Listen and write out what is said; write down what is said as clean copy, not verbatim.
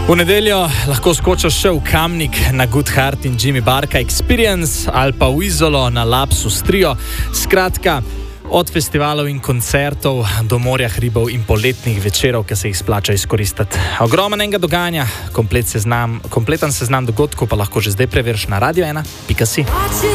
V nedeljo lahko skočiš še v Kamnik na Good Heart in Jimmy Barka Experience ali pa v Izolo na Lapsus Trio. Skratka, od festivalov in koncertov do morja hribov in poletnih večerov, ki se jih splača izkoristiti. Ogromnega dogajanja, kompleten seznam dogodkov pa lahko že zdaj preveriš na radio1.si.